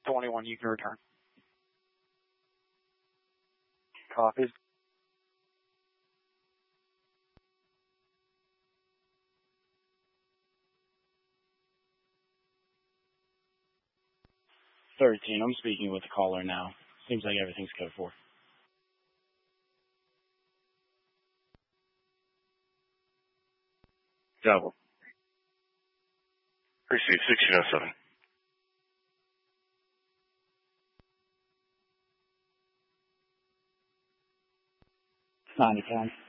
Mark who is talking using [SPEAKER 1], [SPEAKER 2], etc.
[SPEAKER 1] 21, you can return. Copies.
[SPEAKER 2] I'm speaking with the caller now. Seems like everything's code 4.
[SPEAKER 3] Double. Receive 1607.
[SPEAKER 2] 9010.